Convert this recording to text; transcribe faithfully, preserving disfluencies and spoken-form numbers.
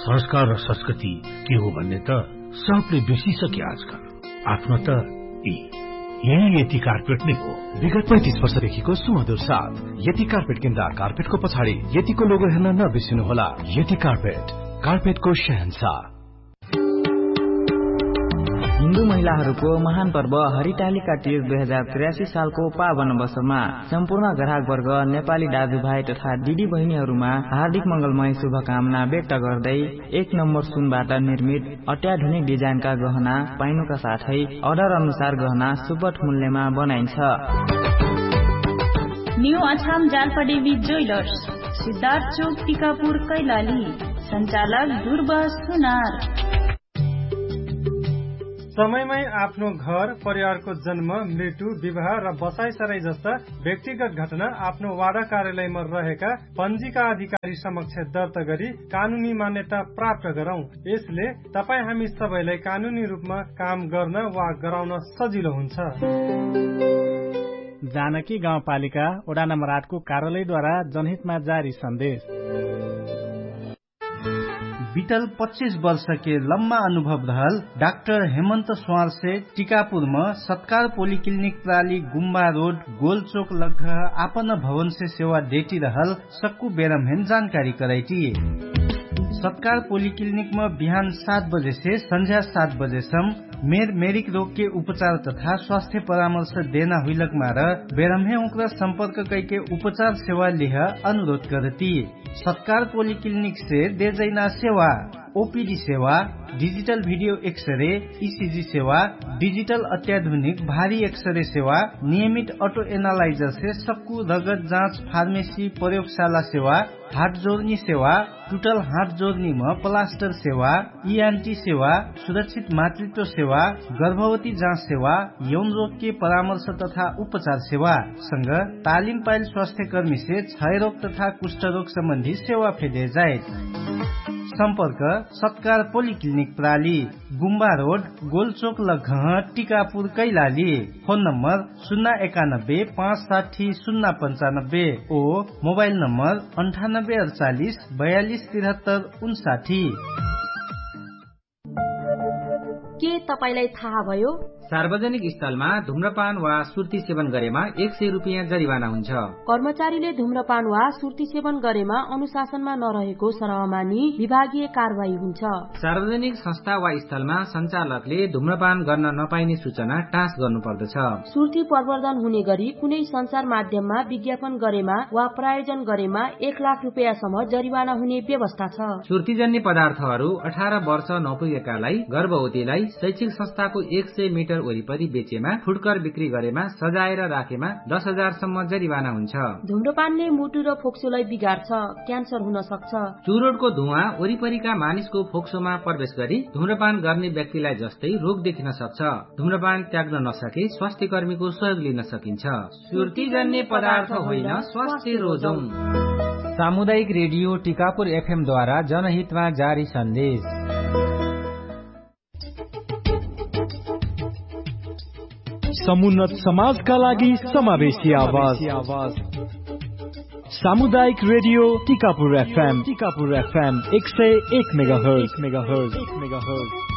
संस्कार र संस्कृति के हो भन्ने त सबले बिर्सिसके आजकल। आफ्नो त यही यति कार्पेट नै हो। विगत पैंतीस वर्षदेखिको सुमधुर साथ यति कार्पेट किन्दा कार्पेटको पछाडि यतिको लोगो हेर्न नबिर्सिनुहोला। यति कार्पेट, कार्पेटको शहंशाह। हिन्दू महिलाहरूको महान पर्व हरितालिका तीज दुई हजार त्रियासी सालको पावन अवसरमा सम्पूर्ण ग्राहक वर्ग, नेपाली दाजुभाइ तथा दिदी बहिनीहरूमा हार्दिक मंगलमय शुभकामना व्यक्त गर्दै एक नम्बर सुनबाट निर्मित अत्याधुनिक डिजाइनका गहना पाइनुका साथै अर्डर अनुसार गहना सुपथ मूल्यमा बनाइन्छ। न्यू अछाम जालपादेवी ज्वेलर्स, सिद्धार्थ चोक, टिकापुर, कैलाली। सञ्चालक ध्रुव सुनार। समयमै आफ्नो घर, परिवारको जन्म, मृत्यु, विवाह र बसाइसराई जस्ता व्यक्तिगत घटना आफ्नो वाडा कार्यालयमा रहेका पञ्जीका अधिकारी समक्ष दर्ता गरी कानूनी मान्यता प्राप्त गरौं। यसले तपाईँ हामी सबैलाई कानूनी रूपमा काम गर्न वा गराउन सजिलो हुन्छ। जानकी गाउँपालिका वडा नम्बर आठको कार्यालयद्वारा जनहितमा जारी सन्देश। बीतल पच्चीस वर्ष के लम्बा अनुभव रहल डाक्टर हेमंत स्वाल से टीकापुर में सत्कार पोलिक्लिनिक प्राली गुम्बा रोड गोलचोक लग आपन भवन से सेवा देती रहल सक्कू बेरमहेन जानकारी कराई। सत्कार पोलिक्लिनिक में बिहान सात बजे से संध्या सात बजे सम मेर मेरिक रोग के उपचार तथा स्वास्थ्य परामर्श देना हुईलक मार बेरमहे उनका संपर्क करके उपचार सेवा लिह अनुरोध करती। सत्कार पोलिक्लिनिक से दे जैना सेवा ओपीडी सेवा, डिजिटल वीडियो एक्सरे, ईसीजी सेवा, डिजिटल अत्याधुनिक भारी एक्सरे सेवा, नियमित ऑटो एनालाइजर से सबको रगत जांच, फार्मेसी, प्रयोगशाला सेवा, हाथ जोड़नी सेवा, टूटल हाथ जोड़नी में प्लास्टर सेवा, ईएनटी सेवा, सुरक्षित मातृत्व सेवा, गर्भवती जांच सेवा, यौन रोग के परामर्श तथा उपचार सेवा संग तालिम पाइल स्वास्थ्य कर्मी से क्षय रोग तथा कुष्ठ रोग संबंधी सेवा फेदे जाए। संपर्क सत्कार पोलिक्लिनिक प्राली गुम्बा road गोलचोक लगह Tikapur Kailali. Phone number शून्य एकानब्बे पाँच साठी शून्य पंचानब्बे ओ मोबाइल नंबर अंठानब्बे अड़चालीस बयालीस तिहत्तर उनसाठी। के तपाईलाई थाहा भयो सार्वजनिक स्थलमा धूम्रपान वा सुर्ती सेवन गरेमा एक सय रुपियाँ जरिवाना हुन्छ। कर्मचारीले धूम्रपान वा सुर्ती सेवन गरेमा अनुशासनमा नरहेको सरह मानी विभागीय कारवाही हुन्छ। सार्वजनिक संस्था वा स्थलमा संचालकले धूम्रपान गर्न नपाइने सूचना टाँस गर्नुपर्दछ। सुर्ती प्रवर्धन हुने गरी कुनै संचार माध्यममा विज्ञापन गरेमा वा प्रायोजन गरेमा एक लाख रुपियाँसम्म जरिवाना हुने व्यवस्था छ। सुर्तीजन्य पदार्थहरू अठार वर्ष नपुगेकालाई, गर्भवतीलाई शैक्षिक संस्थाको एक सय मिटर वरिपरि बेचेमा, फुटकर बिक्री गरेमा, सजाएर राखेमा दस हजार सम्म जरिवाना हुन्छ। धूम्रपानले मुटु र फोक्सोलाई बिगार्छ, क्यान्सर हुन सक्छ। चुरोटको धुवा वरिपरिका मानिसको फोक्सोमा प्रवेश गरी धूम्रपान गर्ने व्यक्तिलाई जस्तै रोग देखिन सक्छ। धूम्रपान त्याग्न नसके स्वास्थ्य कर्मीको सहयोग लिन सकिन्छ। सुर्तीजन्य पदार्थ होइन, स्वास्थ्य रोजौं। सामुदायिक रेडियो टीकापुर एफएम द्वारा जनहितमा जारी सन्देश। समुन्नत समाजका लागि समावेशी आवाज। सामुदायिक radio Tikapur FM Tikapur FM एक सय एक मेगाहर्ज मेगाहर्ज मेगाहर्ज